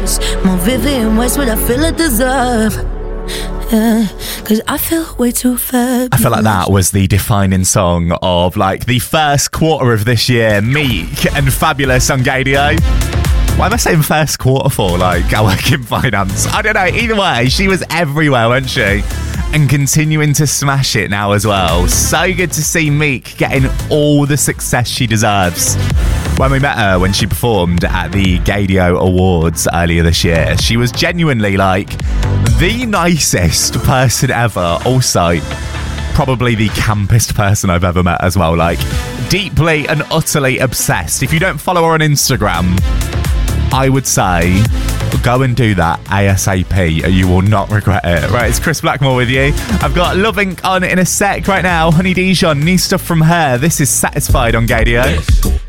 this. More Vivian Westwood, I feel I deserve. Yeah, cause I feel way too fabulous. I feel like that was the defining song of like the first quarter of this year. Meek and Fabulous on Gadio. Why am I saying first quarter for? Like, I work in finance. I don't know. Either way, she was everywhere, wasn't she? And continuing to smash it now as well. So good to see Meek getting all the success she deserves. When we met her when she performed at the Gadio Awards earlier this year, she was genuinely like the nicest person ever. Also, probably the campest person I've ever met as well. Like, deeply and utterly obsessed. If you don't follow her on Instagram, I would say go and do that ASAP. You will not regret it. Right, it's Chris Blackmore with you. I've got Love Inc. on in a sec right now. Honey Dijon, new stuff from her. This is Satisfied on Gadio.